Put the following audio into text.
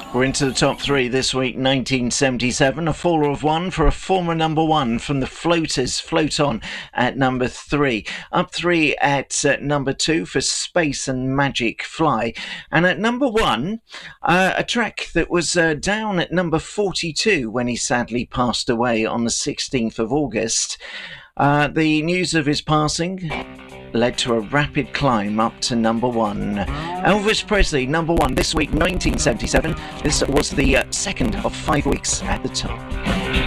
We're into the top three this week. 1977, a faller of one for a former number one from the Floaters, Float On at number three. Up three at number two for Space and Magic Fly. And at number one, a track that was down at number 42 when he sadly passed away on the 16th of August. The news of his passing led to a rapid climb up to number one. Elvis Presley, number one this week, 1977. This was the second of 5 weeks at the top.